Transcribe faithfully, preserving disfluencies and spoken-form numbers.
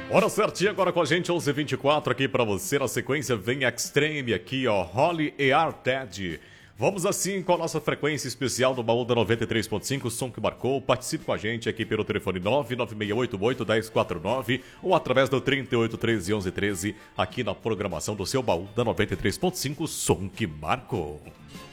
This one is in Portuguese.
Hora certinha agora com a gente, onze e vinte e quatro aqui pra você. Na sequência vem Extreme aqui, ó, Holly e Arted. Vamos assim com a nossa frequência especial do Baú da noventa e três ponto cinco, o som que marcou. Participe com a gente aqui pelo telefone nove nove seis oito oito, um zero quatro nove ou através do trinta e oito, treze, onze, treze aqui na programação do seu Baú da noventa e três ponto cinco, som que marcou.